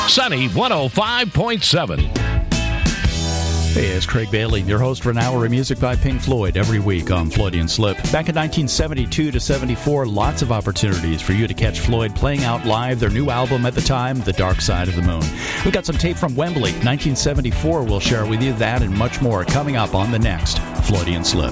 Sunny 105.7. Hey, it's Craig Bailey, your host for an hour of music by Pink Floyd every week on Floydian Slip. Back in 1972 to 74, lots of opportunities for you to catch Floyd playing out live their new album at the time, The Dark Side of the Moon. We've got some tape from Wembley, 1974. We'll share with you that and much more coming up on the next Floydian Slip.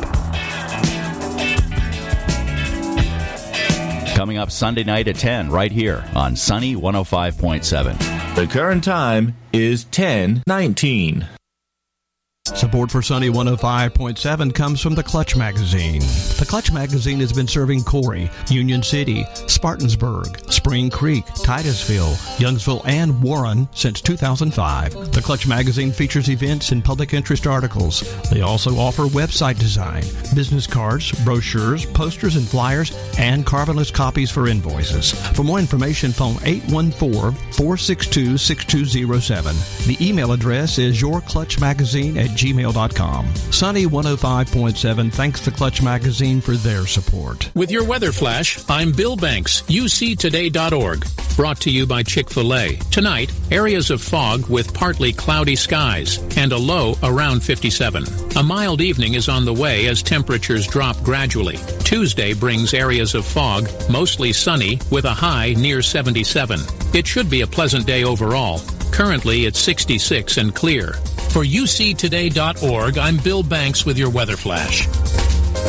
Coming up Sunday night at 10, right here on Sunny 105.7. The current time is 10:19. Support for Sunny 105.7 comes from the Clutch Magazine. The Clutch Magazine has been serving Corey, Union City, Spartansburg, Spring Creek, Titusville, Youngsville, and Warren since 2005. The Clutch Magazine features events and public interest articles. They also offer website design, business cards, brochures, posters and flyers, and carbonless copies for invoices. For more information, phone 814-462-6207. The email address is yourclutchmagazine@gmail.com. Sunny 105.7 thanks the Clutch Magazine for their support. With your weather flash, I'm Bill Banks, uctoday.org. Brought to you by Chick-fil-A. Tonight, areas of fog with partly cloudy skies and a low around 57. A mild evening is on the way as temperatures drop gradually. Tuesday brings areas of fog, mostly sunny, with a high near 77. It should be a pleasant day overall. Currently, it's 66 and clear. For uctoday.org, I'm Bill Banks with your weather flash.